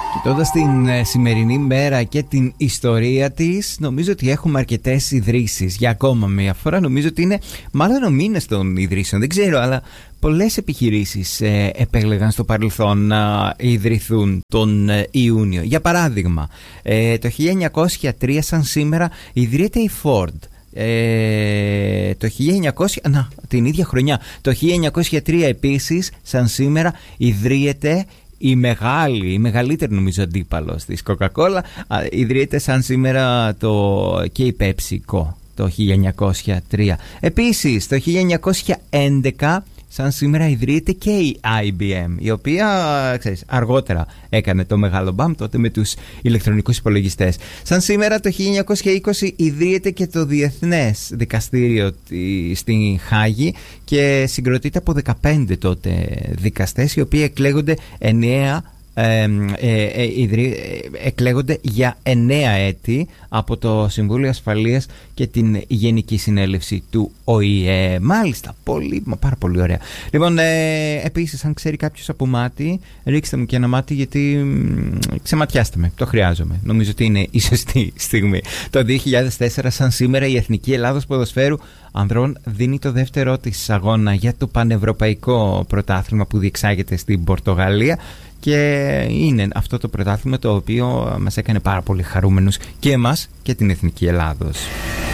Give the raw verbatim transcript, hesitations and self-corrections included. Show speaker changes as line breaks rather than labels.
Κοιτώντας την ε, σημερινή μέρα και την ιστορία της, νομίζω ότι έχουμε αρκετές ιδρύσεις για ακόμα μία φορά. Νομίζω ότι είναι μάλλον ο μήνας των ιδρύσεων, δεν ξέρω, αλλά πολλές επιχειρήσεις ε, επέλεγαν στο παρελθόν να ιδρυθούν τον ε, Ιούνιο. Για παράδειγμα, ε, το χίλια εννιακόσια τρία σαν σήμερα ιδρύεται η Ford. Ε, το χίλια εννιακόσια, να, την ίδια χρονιά, το χίλια εννιακόσια τρία επίσης σαν σήμερα ιδρύεται η μεγάλη, η μεγαλύτερη νομίζω αντίπαλος της Coca-Cola. Ιδρύεται σαν σήμερα το, και η PepsiCo το χίλια εννιακόσια τρία. Επίσης το χίλια εννιακόσια έντεκα σαν σήμερα ιδρύεται και η άι μπι εμ, η οποία ξέρεις, αργότερα έκανε το μεγάλο μπαμ τότε με τους ηλεκτρονικούς υπολογιστές. Σαν σήμερα το χίλια εννιακόσια είκοσι ιδρύεται και το Διεθνές Δικαστήριο στην Χάγη και συγκροτείται από δεκαπέντε τότε δικαστές, οι οποίοι εκλέγονται εννέα Ε, ε, ε, ιδρύ, ε, εκλέγονται για εννέα έτη από το Συμβούλιο Ασφαλείας και την Γενική Συνέλευση του Ο Η Ε. Μάλιστα, πολύ, μα πάρα πολύ ωραία. Λοιπόν, ε, επίσης, αν ξέρει κάποιος από μάτι, ρίξτε μου και ένα μάτι, γιατί μ, ξεματιάστε με, το χρειάζομαι. Νομίζω ότι είναι η σωστή στιγμή. Το δύο χιλιάδες τέσσερα σαν σήμερα η Εθνική Ελλάδος Ποδοσφαίρου Ανδρών δίνει το δεύτερο της αγώνα για το πανευρωπαϊκό πρωτάθλημα που διεξάγεται στην Πορτογαλία. Και είναι αυτό το πρωτάθλημα το οποίο μας έκανε πάρα πολύ χαρούμενους και εμάς και την Εθνική Ελλάδος.